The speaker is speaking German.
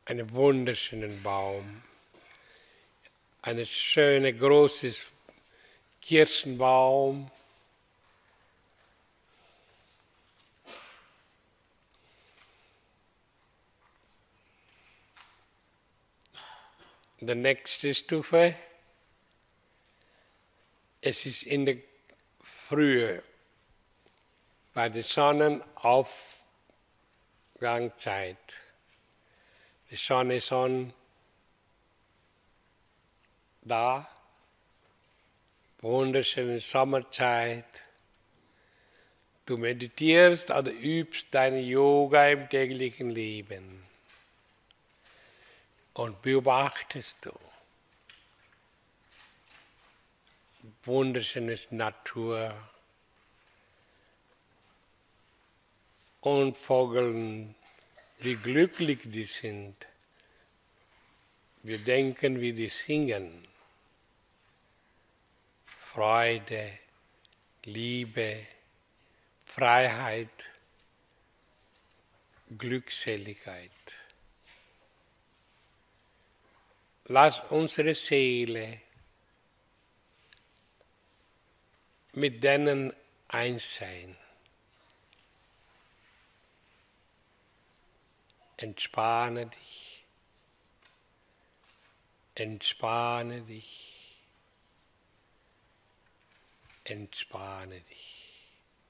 einen wunderschönen Baum, ein schöner, großes Kirschenbaum. Die nächste Stufe, es ist in der Frühe, bei der Sonnenaufgangszeit. Die Sonne ist schon da, wunderschöne Sommerzeit. Du meditierst oder übst deine Yoga im täglichen Leben und beobachtest du wunderschönes Natur und Vögeln, wie glücklich die sind. Wir denken, wie die singen. Freude, Liebe, Freiheit, Glückseligkeit. Lass unsere Seele mit denen eins sein. Entspanne dich, entspanne dich, entspanne dich.